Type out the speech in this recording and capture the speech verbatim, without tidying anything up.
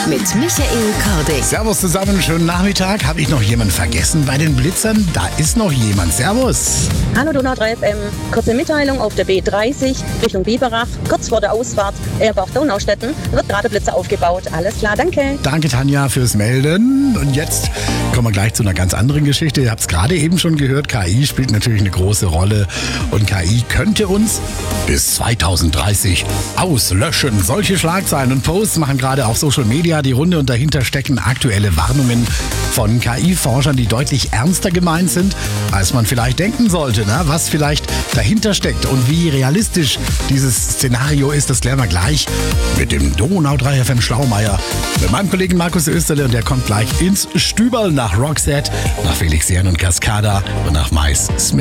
mit Michael Kordek. Servus zusammen, schönen Nachmittag. Habe ich noch jemanden vergessen bei den Blitzern? Da ist noch jemand. Servus. Hallo Donau drei F M. Kurze Mitteilung auf der B dreißig Richtung Biberach. Kurz vor der Ausfahrt Erbach-Donaustetten wird gerade Blitzer aufgebaut. Alles klar, danke. Danke Tanja fürs Melden. Und jetzt kommen wir gleich zu einer ganz anderen Geschichte. Ihr habt es gerade eben schon gehört. K I spielt natürlich eine große Rolle. Und K I könnte uns bis zweitausenddreißig auslöschen. Solche Schlagzeilen und Posts machen gerade auf Social Media die Runde und dahinter stecken aktuelle Warnungen von K I-Forschern, die deutlich ernster gemeint sind, als man vielleicht denken sollte. Ne? Was vielleicht dahinter steckt und wie realistisch dieses Szenario ist, das klären wir gleich mit dem Donau drei F M Schlaumeier, mit meinem Kollegen Markus Österle, und der kommt gleich ins Stüberl nach Roxette, nach Felix Jähn und Cascada und nach Mais Smith.